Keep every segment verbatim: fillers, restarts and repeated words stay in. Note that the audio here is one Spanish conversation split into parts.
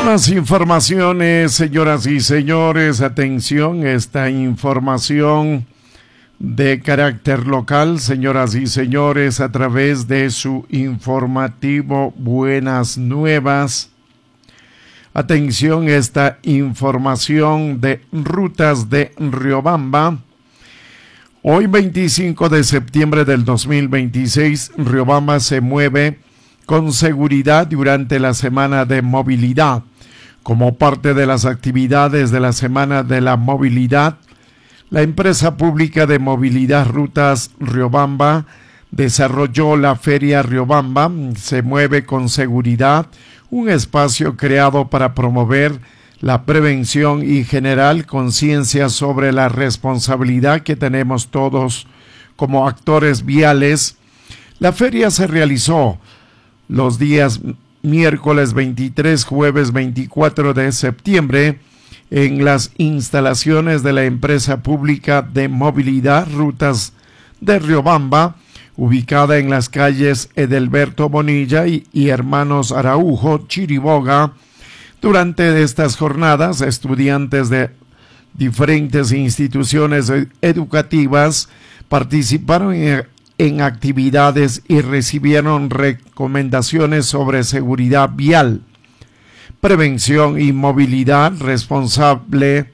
Las informaciones, señoras y señores, atención, esta información de carácter local, señoras y señores, a través de su informativo Buenas Nuevas. Atención, esta información de rutas de Riobamba. Hoy, veinticinco de septiembre del dos mil veintiséis, Riobamba se mueve con seguridad durante la semana de movilidad. Como parte de las actividades de la semana de la movilidad, la empresa pública de movilidad Rutas Riobamba desarrolló la Feria Riobamba se mueve con seguridad, un espacio creado para promover la prevención y generar conciencia sobre la responsabilidad que tenemos todos como actores viales. La feria se realizó los días miércoles veintitrés, jueves veinticuatro de septiembre en las instalaciones de la empresa pública de movilidad Rutas de Riobamba, ubicada en las calles Edelberto Bonilla y, y Hermanos Araujo, Chiriboga. Durante estas jornadas, estudiantes de diferentes instituciones educativas participaron en, en actividades y recibieron recomendaciones sobre seguridad vial, prevención y movilidad responsable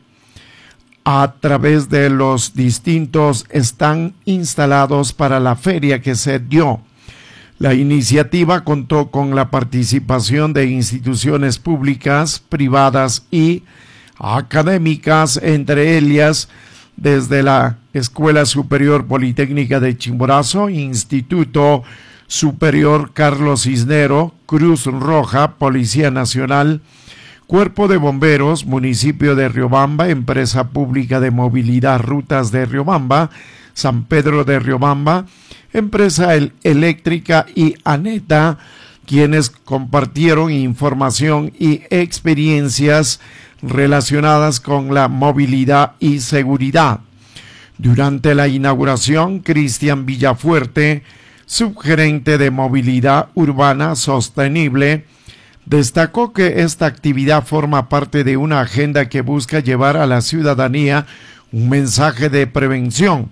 a través de los distintos stands instalados para la feria que se dio. La iniciativa contó con la participación de instituciones públicas, privadas y académicas, entre ellas desde la Escuela Superior Politécnica de Chimborazo, Instituto Superior Carlos Cisnero, Cruz Roja, Policía Nacional, Cuerpo de Bomberos, Municipio de Riobamba, Empresa Pública de Movilidad Rutas de Riobamba, San Pedro de Riobamba, Empresa Eléctrica y ANETA, quienes compartieron información y experiencias relacionadas con la movilidad y seguridad. Durante la inauguración, Cristian Villafuerte, subgerente de Movilidad Urbana Sostenible, destacó que esta actividad forma parte de una agenda que busca llevar a la ciudadanía un mensaje de prevención,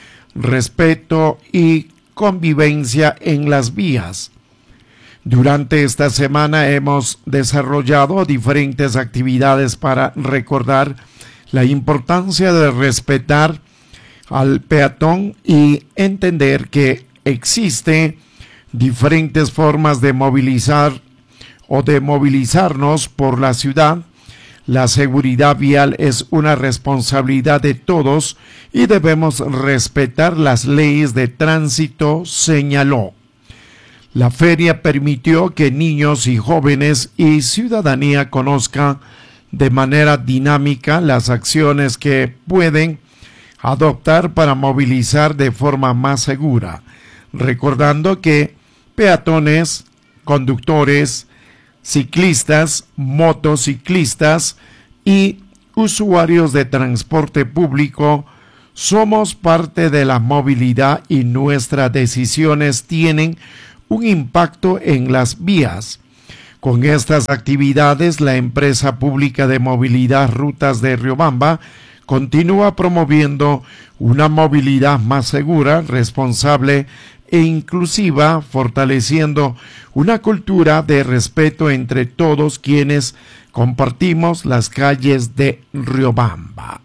respeto y convivencia en las vías. Durante esta semana hemos desarrollado diferentes actividades para recordar la importancia de respetar al peatón y entender que existen diferentes formas de movilizar o de movilizarnos por la ciudad. La seguridad vial es una responsabilidad de todos y debemos respetar las leyes de tránsito, señaló. La feria permitió que niños y jóvenes y ciudadanía conozcan de manera dinámica las acciones que pueden adoptar para movilizar de forma más segura, recordando que peatones, conductores, ciclistas, motociclistas y usuarios de transporte público somos parte de la movilidad y nuestras decisiones tienen un impacto en las vías. Con estas actividades, la empresa pública de movilidad Rutas de Riobamba continúa promoviendo una movilidad más segura, responsable e inclusiva, fortaleciendo una cultura de respeto entre todos quienes compartimos las calles de Riobamba.